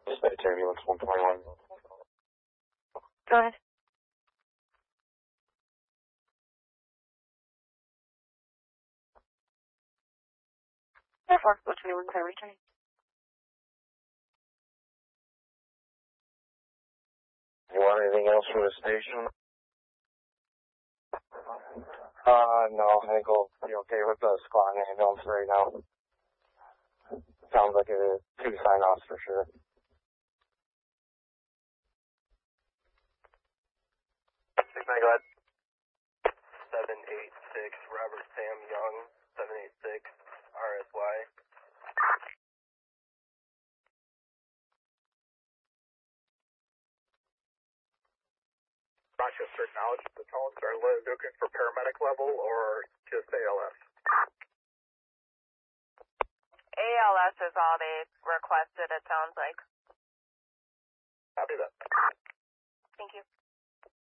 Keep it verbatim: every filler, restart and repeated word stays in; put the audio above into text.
Dispatch ambulance one twenty-one. Go ahead. Therefore, one twenty-one, clear returning. You want anything else from the station? Uh, no, I think we'll be okay with the squad and ambulance right now. Sounds like a two sign-offs for sure. six nine, go ahead. seven eight six, Robert Sam Young, seven eight six, R S Y. Rochester acknowledge the tones. Are looking for paramedic level or just A L S? A L S is all they requested, it sounds like. Copy that. Thank you.